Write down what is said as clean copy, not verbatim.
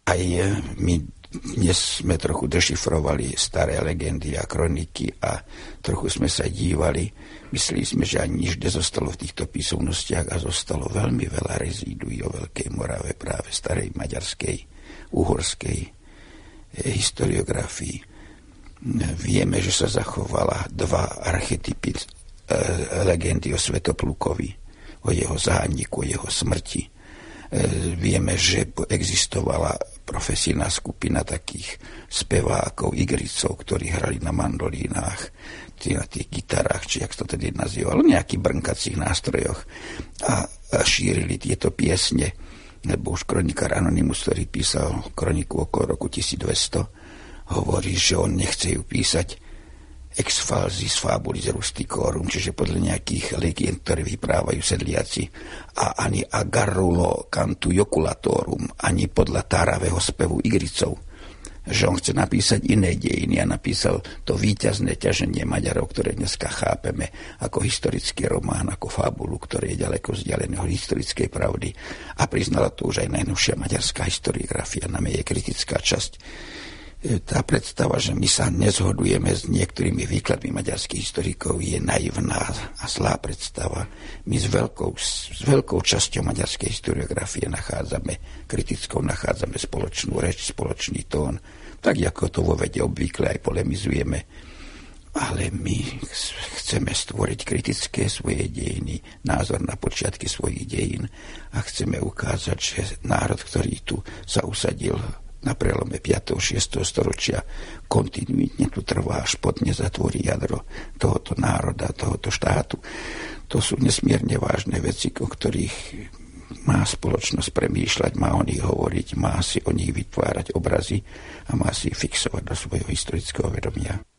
aj my dnes sme trochu dešifrovali staré legendy a kroniky a trochu sme sa dívali. Mysleli sme, že ani nič nezostalo v týchto písomnostiach a zostalo veľmi veľa rezíduí o Veľkej Morave, práve starej maďarskej, uhorskej historiografii. Vieme, že sa zachovala dva archetypy legendy o Svätoplukovi, o jeho zániku, o jeho smrti. Vieme, že existovala profesijná skupina takých spevákov, igricov, ktorí hrali na mandolínach, na tých gitarách, či jak to tedy nazývalo, nejakých brnkacích nástrojoch a šírili tieto piesne, lebo už kronikár Anonymus, ktorý písal kroniku okolo roku 1200, hovorí, že on nechce ju písať ex falsis fabulis rusticorum, čiže podľa nejakých legend, ktoré vyprávajú sedliaci, a ani a garrulo cantu joculatorum, ani podľa táravého spevu igricov, že on chce napísať iné dejiny a napísal to víťazné ťaženie Maďarov, ktoré dneska chápeme ako historický román, ako fabulu, ktorý je ďaleko vzdialený od historickej pravdy, a priznala to už aj najnovšia maďarská historiografia, nám je kritická časť. Tá predstava, že my sa nezhodujeme s niektorými výkladmi maďarských historikov, je naivná a zlá predstava. My s veľkou časťou maďarskej historiografie kritickou nachádzame spoločnú reč, spoločný tón, tak ako to vo vede obvykle aj polemizujeme. Ale my chceme stvoriť kritické svoje dejiny, názor na počiatky svojich dejín, a chceme ukázať, že národ, ktorý tu sa usadil na prelome 5. a 6. storočia, kontinuitne tu trvá, až po dne zatvorí jadro tohoto národa, tohoto štátu. To sú nesmierne vážne veci, o ktorých má spoločnosť premýšľať, má o nich hovoriť, má si o nich vytvárať obrazy a má si ich fixovať do svojho historického vedomia.